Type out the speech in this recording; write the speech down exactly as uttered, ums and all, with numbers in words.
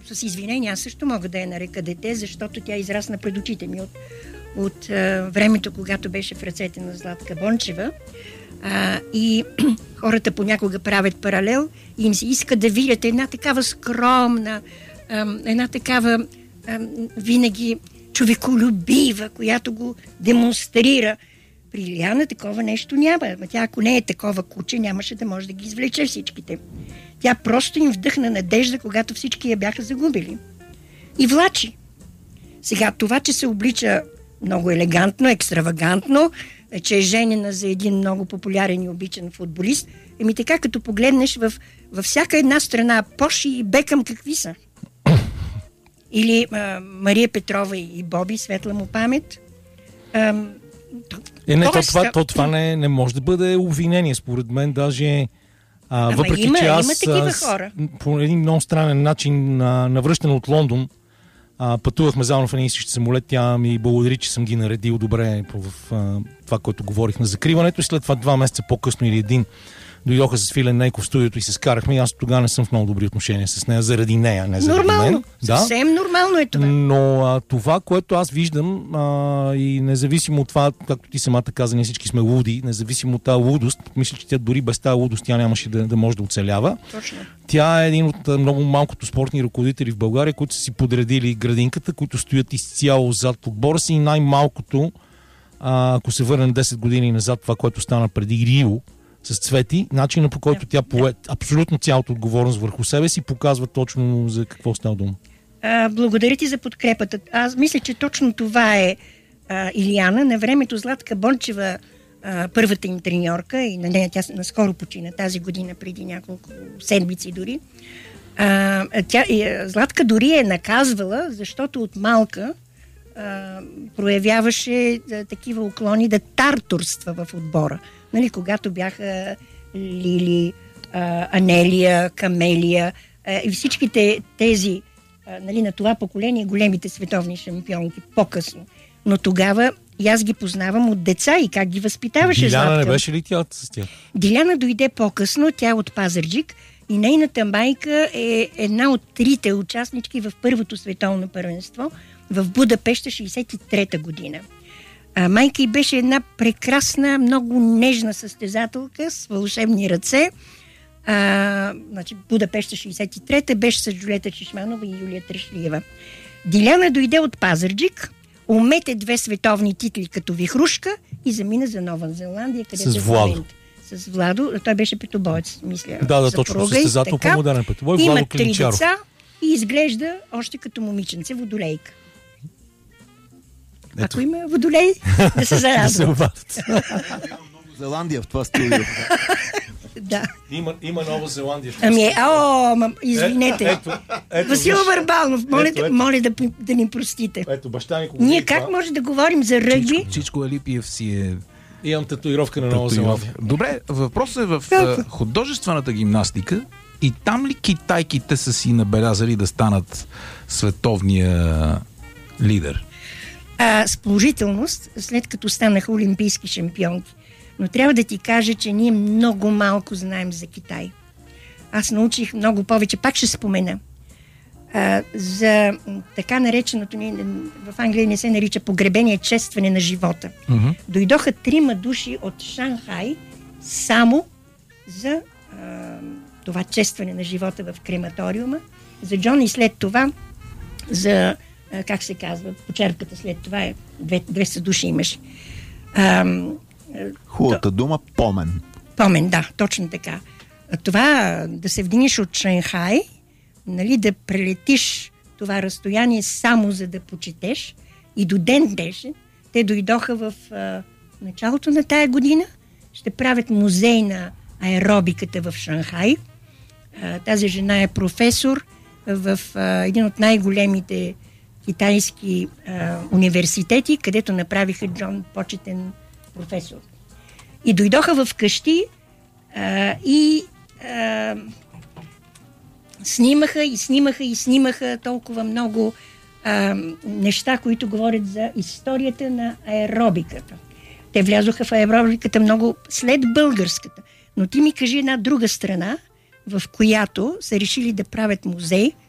с извинение, аз също мога да я нарека дете, защото тя израсна пред очите ми от, от а, времето, когато беше в ръцете на Златка Бончева. А, и хората понякога правят паралел и им се иска да видят една такава скромна, а, една такава а, винаги човеколюбива, която го демонстрира. При Илияна такова нещо няма. Тя, ако не е такова куче, нямаше да може да ги извлече всичките. Тя просто им вдъхна надежда, когато всички я бяха загубили. И влачи. Сега това, че се облича много елегантно, екстравагантно, че е женена за един много популярен и обичан футболист, еми така, като погледнеш в, във всяка една страна Пош и Бекъм какви са. Или а, Мария Петрова и Боби, светла му памет. А, Е, не, то това, то това не, не може да бъде обвинение, според мен, даже а, въпреки, има, че аз има такива хора. по един много странен начин а, навръщане от Лондон а, пътувахме заедно в един и същи самолет, тя ми благодари, че съм ги наредил добре в а, това, което говорих на закриването, и след това два месеца по-късно или един дойдоха с Филен Нейков в студиото и се скарахме, и аз тогава не съм в много добри отношения с нея, заради нея, не заради нормално, мен. Да. Съвсем нормално е това. Но а, това, което аз виждам, а, и независимо от това, както ти самата каза, ние всички сме луди, независимо от тази лудост, мисля, че тя дори без тази лудост тя нямаше да, да може да оцелява. Точно. Тя е един от много малкото спортни ръководители в България, които са си подредили градинката, които стоят изцяло зад отбора си, и най-малкото, а, ако се върнем десет години назад, това, което стана преди Рио, с Цвети, начина, по който тя пое абсолютно цялата отговорност върху себе си, показва точно за какво става дума. А, благодаря ти за подкрепата. Аз мисля, че точно това е а, Илияна. На времето Златка Бончева, а, първата им треньорка, и на нея тя наскоро почина, тази година, преди няколко седмици дори. А, тя, Златка дори е наказвала, защото от малка а, проявяваше а, такива уклони да тартурства в отбора. Нали, когато бяха Лили, а, Анелия, Камелия а, и всичките тези, а, нали, на това поколение, големите световни шампионки, по-късно. Но тогава и аз ги познавам от деца и как ги възпитаваше Златка. Диляна не беше ли тя с тях? Диляна дойде по-късно, тя е от Пазарджик, и нейната майка е една от трите участнички в първото световно първенство в Будапеща шейсет и трета година. А, майка й беше една прекрасна, много нежна състезателка с вълшебни ръце. А, значи, Будапеща шейсет и трета беше с Джулиета Чешманова и Юлия Трашлиева. Диляна дойде от Пазарджик, умете две световни титли като вихрушка и замина за Нова Зеландия, където с Владо. С Владо. Той беше петобоец, мисля. Да, да, точно. Състезател по модерен петобой. Има три деца и изглежда още като момиченце, водолейка. Ето. Ако има водолей, да се зарадва. Нова Зеландия в това студио. Да. Има, има Нова Зеландия. Ами, о, ма, извинете. Е, ето, ето, Васил Върбалов, моля, ето, ето. моля да, да ни простите. Ето, баща ми. Ние как това? Може да говорим за ръгби? Чичко, Чичко Алипиев си е... Имам татуировка на Нова Зеландия. Добре, въпросът е в uh, художествената гимнастика. И там ли китайките са си набелязали да станат световния лидер? А, с положителност, след като станаха олимпийски шампионки. Но трябва да ти кажа, че ние много малко знаем за Китай. Аз научих много повече. Пак ще спомена. А, за така нареченото, в Англия не се нарича погребение, честване на живота. Uh-huh. Дойдоха трима души от Шанхай само за а, това честване на живота в крематориума. За Джон и след това за, а, как се казва, почерпката след това е двеста души имаше. Хубавата дума помен. Помен, да, точно така. Това да се вдигнеш от Шанхай, нали, да прелетиш това разстояние само за да почетеш, и до ден днешен те дойдоха в а, началото на тая година, ще правят музей на аеробиката в Шанхай. А, тази жена е професор в а, един от най-големите китайски а, университети, където направиха Джон почетен професор. И дойдоха в къщи а, и а, снимаха и снимаха и снимаха толкова много а, неща, които говорят за историята на аеробиката. Те влязоха в аеробиката много след българската. Но ти ми кажи една друга страна, в която са решили да правят музей